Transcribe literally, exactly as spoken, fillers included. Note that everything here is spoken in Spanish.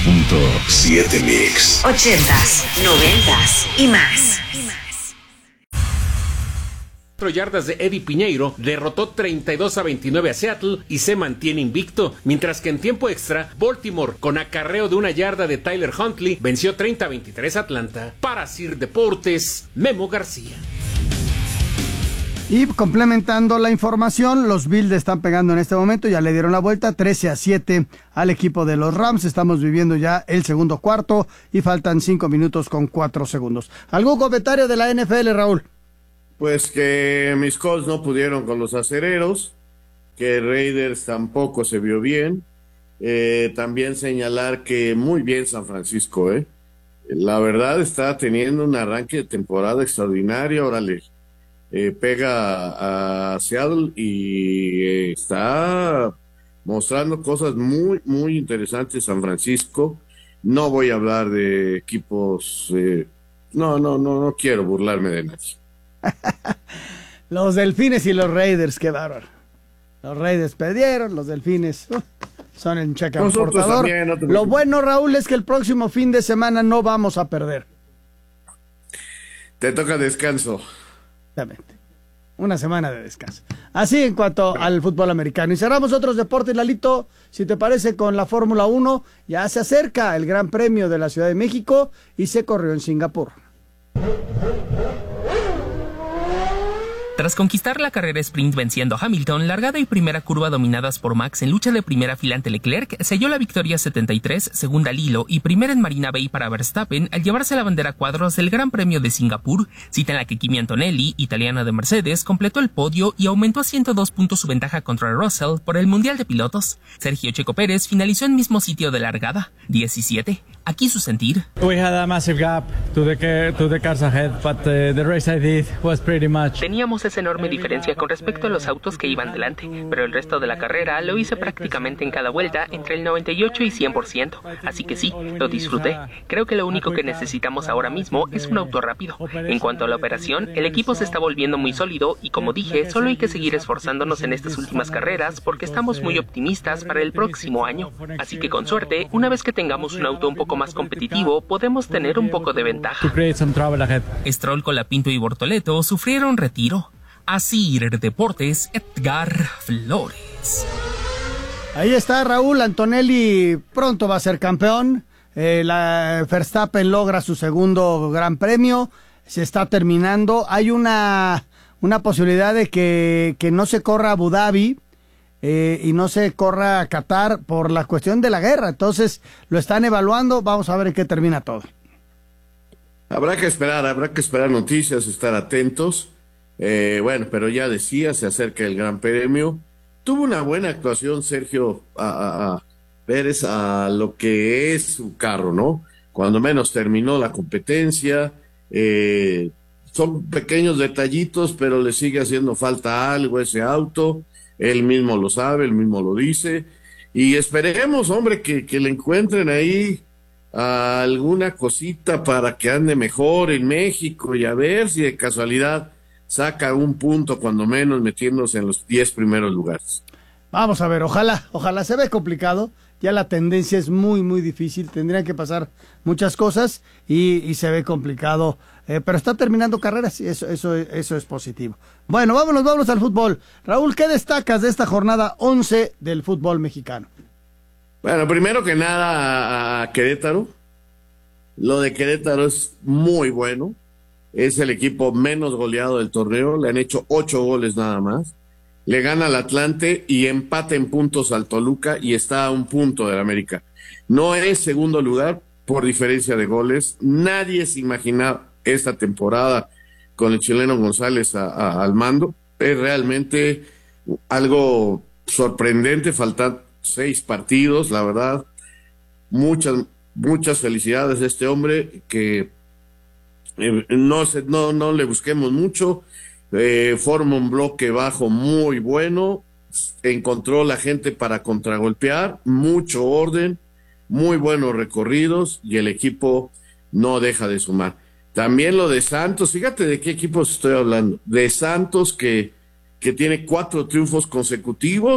punto siete Mix. Ochentas, noventas y más. Yardas de Eddie Piñeiro derrotó treinta y dos a veintinueve a Seattle y se mantiene invicto, mientras que en tiempo extra Baltimore, con acarreo de una yarda de Tyler Huntley, venció treinta a veintitrés a Atlanta. Para Sir Deportes, Memo García. Y complementando la información, los Bills están pegando en este momento, ya le dieron la vuelta trece a siete al equipo de los Rams. Estamos viviendo ya el segundo cuarto y faltan cinco minutos con cuatro segundos. ¿Algún comentario de la N F L, Raúl? Pues que mis Colts no pudieron con los acereros, que Raiders tampoco se vio bien. Eh, también señalar que muy bien San Francisco, ¿eh? La verdad está teniendo un arranque de temporada extraordinario. Órale, eh, pega a, a Seattle y eh, está mostrando cosas muy, muy interesantes San Francisco. No voy a hablar de equipos, eh, no, no, no, no quiero burlarme de nadie. Los Delfines y los Raiders, qué bárbaro. Los Raiders perdieron, los Delfines uh, son el cheque portador. No Lo bueno, Raúl, es que el próximo fin de semana no vamos a perder. Te toca descanso. Exactamente. Una semana de descanso. Así en cuanto al fútbol americano. Y cerramos otros deportes, Lalito, si te parece, con la Fórmula uno. Ya se acerca el Gran Premio de la Ciudad de México y se corrió en Singapur. Tras conquistar la carrera sprint venciendo a Hamilton, largada y primera curva dominadas por Max en lucha de primera fila ante Leclerc, selló la victoria setenta y tres, segunda Lilo y primera en Marina Bay para Verstappen al llevarse la bandera a cuadros del Gran Premio de Singapur, cita en la que Kimi Antonelli, italiana de Mercedes, completó el podio y aumentó a ciento dos puntos su ventaja contra Russell por el Mundial de Pilotos. Tenía Checo Pérez finalizó en mismo sitio de largada, diecisiete. Aquí su sentir. We had a massive gap to the, to the cars ahead, but uh, the race I did was pretty much. Teníamos esa enorme diferencia con respecto a los autos que iban delante, pero el resto de la carrera lo hice prácticamente en cada vuelta entre el noventa y ocho y cien por ciento, así que sí, lo disfruté. Creo que lo único que necesitamos ahora mismo es un auto rápido. En cuanto a la operación, el equipo se está volviendo muy sólido y, como dije, solo hay que seguir esforzándonos en estas últimas carreras porque estamos muy optimistas para el próximo año. Así que con suerte, una vez que tengamos un auto un poco más competitivo, podemos tener un poco de ventaja. Stroll, Colapinto y Bortoleto sufrieron retiro. Así Deportes, Edgar Flores. Ahí está Raúl. Antonelli pronto va a ser campeón. Eh, la Verstappen logra su segundo gran premio. Se está terminando. Hay una, una posibilidad de que, que no se corra Abu Dhabi eh, y no se corra Qatar por la cuestión de la guerra. Entonces lo están evaluando. Vamos a ver en qué termina todo. Habrá que esperar, habrá que esperar noticias, estar atentos. Eh, bueno, pero ya decía, se acerca el Gran Premio. Tuvo una buena actuación Sergio a, a, a Pérez a lo que es su carro, ¿no? Cuando menos terminó la competencia. Eh, son pequeños detallitos, pero le sigue haciendo falta algo a ese auto. Él mismo lo sabe, él mismo lo dice. Y esperemos, hombre, que, que le encuentren ahí alguna cosita para que ande mejor en México y a ver si de casualidad saca un punto, cuando menos, metiéndose en los diez primeros lugares. Vamos a ver, ojalá, ojalá. Se ve complicado, ya la tendencia es muy, muy difícil, tendrían que pasar muchas cosas y, y se ve complicado, eh, pero está terminando carreras y eso, eso, eso es positivo. Bueno, vámonos, vámonos al fútbol. Raúl, ¿qué destacas de esta jornada once del fútbol mexicano? Bueno, primero que nada a, a Querétaro. Lo de Querétaro es muy bueno. Es el equipo menos goleado del torneo, le han hecho ocho goles nada más. Le gana al Atlante y empata en puntos al Toluca y está a un punto del América. No es segundo lugar por diferencia de goles. Nadie se imaginaba esta temporada con el chileno González a, a, al mando. Es realmente algo sorprendente, faltan seis partidos, la verdad. Muchas, muchas felicidades a este hombre que Eh, no, se, no, no le busquemos mucho, eh, forma un bloque bajo muy bueno, encontró la gente para contragolpear, mucho orden, muy buenos recorridos y el equipo no deja de sumar. También lo de Santos, fíjate de qué equipos estoy hablando, de Santos que, que tiene cuatro triunfos consecutivos.